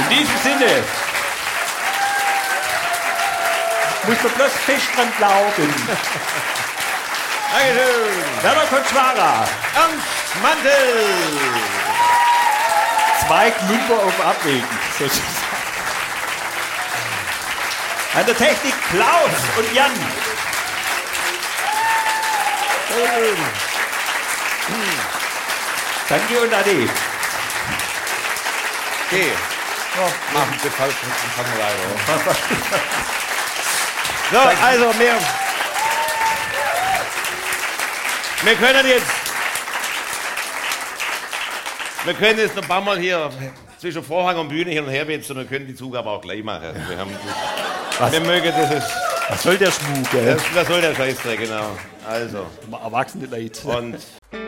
diesem Sinne muss man bloß fest dran glauben. Dankeschön. Werner Konschwara. Ernst Mantel. 2 Klumper auf Abwägen, sozusagen. An der Technik Klaus und Jan. Danke und Ade. Okay. Machen wir falsch und fangen weiter. So, also wir können jetzt noch ein paar Mal hier zwischen Vorhang und Bühne hin und her wechseln und wir können die Zugabe auch gleich machen. Wir mögen das. Was soll der Schmuck, gell? Was soll der Scheißdreck, genau. Also. Erwachsene Leute. Und